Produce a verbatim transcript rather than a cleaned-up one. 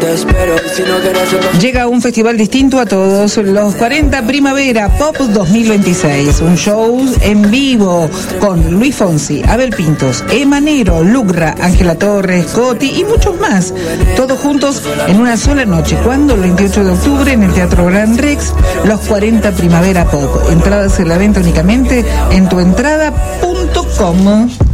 Llega un festival distinto a todos, los cuarenta Primavera Pop dos mil veintiséis, un show en vivo con Luis Fonsi, Abel Pintos, Emanero, Lucra, Ángela Torres, Coti y muchos más, todos juntos en una sola noche. ¿Cuándo? El veintiocho de octubre en el Teatro Gran Rex, los cuarenta Primavera Pop. Entradas en la venta únicamente en tuentrada punto com.